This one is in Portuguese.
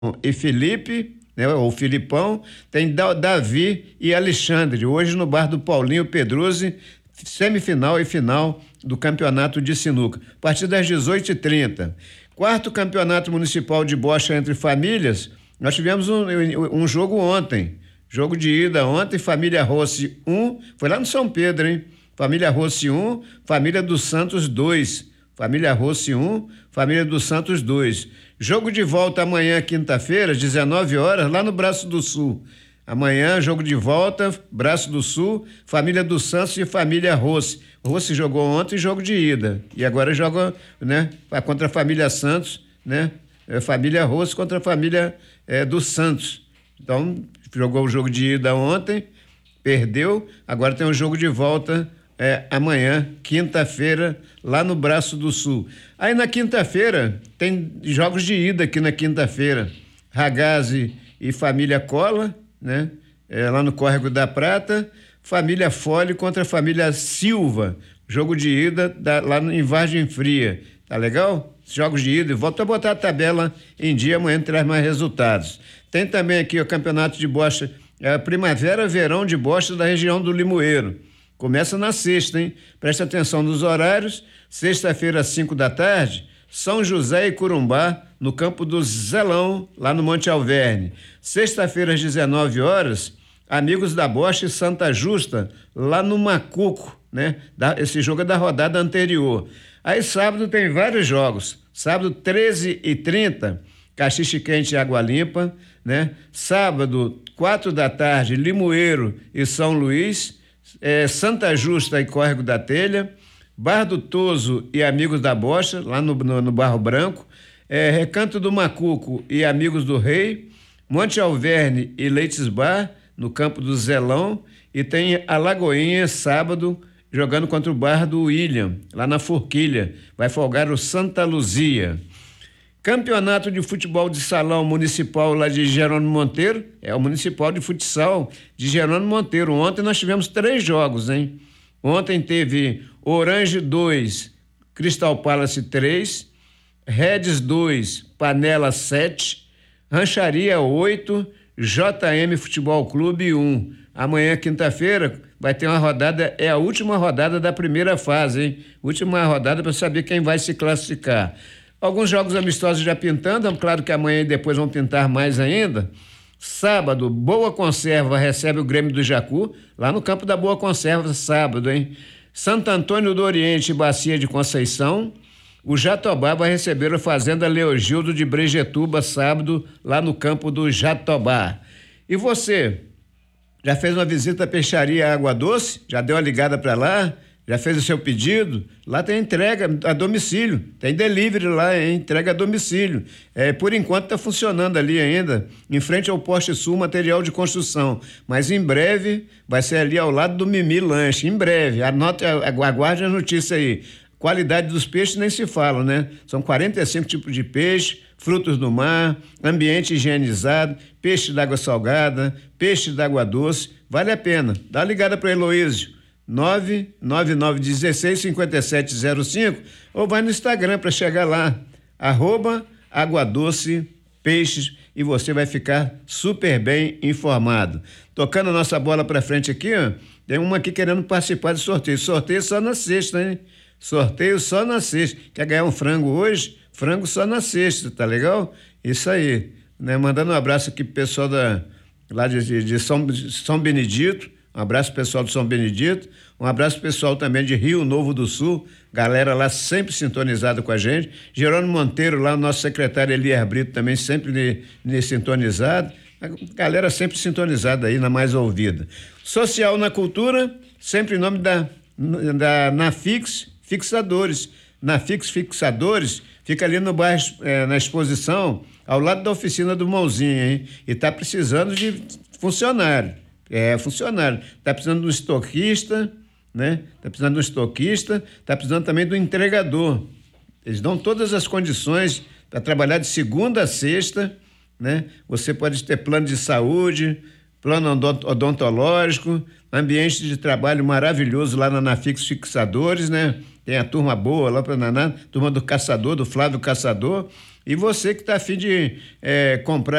e Felipe, né, o Filipão, tem Davi e Alexandre, hoje no bar do Paulinho Pedroso, semifinal e final do campeonato de sinuca, a partir das 18h30. Quarto campeonato municipal de bocha entre famílias, nós tivemos um jogo ontem, jogo de ida ontem, Família Rossi 1, foi lá no São Pedro, hein? Família Rossi 1, Família dos Santos 2. Família Rossi 1, Família dos Santos 2. Jogo de volta amanhã, quinta-feira, às 19 horas, lá no Braço do Sul. Amanhã, jogo de volta, Braço do Sul, Família dos Santos e Família Rossi. Rossi jogou ontem jogo de ida. E agora joga, né, contra a Família Santos, né? Família Rossi contra a Família dos Santos. Então, jogou o jogo de ida ontem, perdeu, agora tem um jogo de volta amanhã, quinta-feira, lá no Braço do Sul. Aí na quinta-feira, tem jogos de ida aqui na quinta-feira. Ragazzi e Família Cola, né? Lá no Córrego da Prata. Família Fole contra a Família Silva. Jogo de ida lá em Vargem Fria. Tá legal? Jogos de ida. Volto a botar a tabela em dia, amanhã traz mais resultados. Tem também aqui o campeonato de bocha, Primavera-Verão de bocha da região do Limoeiro. Começa na sexta, hein? Presta atenção nos horários. Sexta-feira, às 5 da tarde, São José e Corumbá, no campo do Zelão, lá no Monte Alverne. Sexta-feira, às 19 horas, Amigos da Bocha e Santa Justa, lá no Macuco, né? Esse jogo é da rodada anterior. Aí sábado tem vários jogos. Sábado, 13h30, Caxixe Quente e Água Limpa, né? Sábado, 4 da tarde, Limoeiro e São Luís. Santa Justa e Córrego da Telha, Bar do Toso e Amigos da Bocha, lá no Barro Branco, Recanto do Macuco e Amigos do Rei, Monte Alverne e Leites Bar, no campo do Zelão, e tem a Lagoinha, sábado, jogando contra o Bar do William, lá na Forquilha, vai folgar o Santa Luzia. Campeonato de Futebol de Salão Municipal lá de Jerônimo Monteiro, o Municipal de Futsal de Jerônimo Monteiro. Ontem nós tivemos 3 jogos, hein? Ontem teve Orange 2, Crystal Palace 3, Reds 2, Panela 7, Rancharia 8, JM Futebol Clube 1. Amanhã, quinta-feira, vai ter uma rodada, a última rodada da primeira fase, hein? Última rodada para saber quem vai se classificar. Alguns jogos amistosos já pintando, claro que amanhã e depois vão pintar mais ainda. Sábado, Boa Conserva recebe o Grêmio do Jacu, lá no campo da Boa Conserva, sábado, hein? Santo Antônio do Oriente e Bacia de Conceição. O Jatobá vai receber a Fazenda Leogildo de Brejetuba, sábado, lá no campo do Jatobá. E você, já fez uma visita à Peixaria Água Doce? Já deu uma ligada para lá? Já fez o seu pedido? Lá tem entrega a domicílio, tem delivery lá, entrega a domicílio. Por enquanto está funcionando ali ainda, em frente ao Poste Sul, material de construção. Mas em breve vai ser ali ao lado do Mimi Lanche. Em breve, aguarde a notícia aí. Qualidade dos peixes nem se fala, né? São 45 tipos de peixe, frutos do mar, ambiente higienizado, peixe d'água salgada, peixe d'água doce. Vale a pena. Dá uma ligada para Heloísio. 999165705 ou vai no Instagram para chegar lá, @aguadocepeixes, e você vai ficar super bem informado. Tocando a nossa bola para frente aqui, ó, tem uma aqui querendo participar do sorteio. Sorteio só na sexta, hein? Sorteio só na sexta. Quer ganhar um frango hoje? Frango só na sexta, tá legal? Isso aí, né? Mandando um abraço aqui pro pessoal lá de São Benedito. Um abraço pessoal do São Benedito, um abraço pessoal também de Rio Novo do Sul, galera lá sempre sintonizada com a gente. Jerônimo Monteiro, lá o nosso secretário Elias Brito também sempre sintonizado. A galera sempre sintonizada aí, na mais ouvida. Social na Cultura, sempre em nome da Nafix Fixadores. Nafix Fixadores fica ali no bairro, na exposição, ao lado da oficina do Mãozinha, hein? E tá precisando de funcionário. Funcionário. Está precisando de um estoquista, né? Está precisando de um estoquista, está precisando também do entregador. Eles dão todas as condições para trabalhar de segunda a sexta, né? Você pode ter plano de saúde, plano odontológico, ambiente de trabalho maravilhoso lá na Nafix Fixadores, né? Tem a turma boa lá para Naná, turma do Caçador, do Flávio Caçador. E você que está a fim de comprar